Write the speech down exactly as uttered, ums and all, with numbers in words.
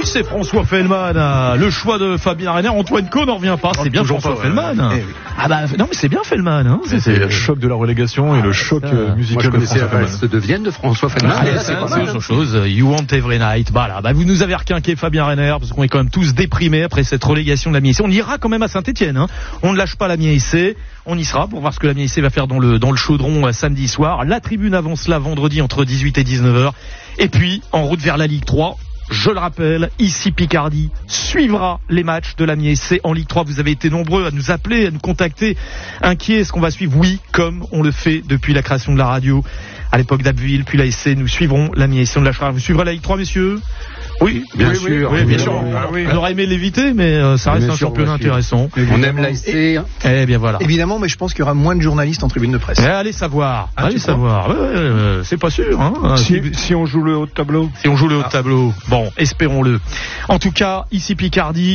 c'est François Fellman. Euh, le choix de Fabien Renner. Antoine Caux n'en revient pas. C'est bien François pas, Fellman. Ouais. Eh oui. Ah bah non mais c'est bien Fellman. Hein. C'est, c'est le choc de la relégation ah, et le choc euh, musical. Moi, je connaissais la valse de Vienne de François Fellman. Ah, là, c'est, c'est, c'est autre chose. You Want Every Night. Bah là, bah vous nous avez requinqué Fabien Renner parce qu'on est quand même tous déprimés après cette relégation de la mi-essai. On ira quand même à Saint-Etienne. Hein. On ne lâche pas la mi-essai. On y sera pour voir ce que la mi-essai va faire dans le dans le chaudron euh, samedi soir. La tribune avance là vendredi entre dix-huit et dix-neuf heures. Et puis en route vers la Ligue trois. Je le rappelle, ici Picardie suivra les matchs de la mi-essai en Ligue trois. Vous avez été nombreux à nous appeler, à nous contacter, inquiets. Est-ce qu'on va suivre? Oui, comme on le fait depuis la création de la radio. À l'époque d'Abbeville, puis la S C, nous suivrons la mi-essai de la Charleroi. Vous suivrez la Ligue trois, messieurs? Oui, bien oui, sûr. Oui, oui, bien sûr. Oui, ah, oui. On aurait aimé l'éviter, mais euh, ça reste bien un sûr, championnat intéressant. On aime la S C. Eh bien voilà. Évidemment, mais je pense qu'il y aura moins de journalistes en tribune de presse. Eh, allez savoir. Ah, allez savoir. Ouais, ouais, c'est pas sûr. Hein. Si, si on joue le haut de tableau. Si on joue le haut de tableau. Bon, espérons-le. En tout cas, ici Picardie.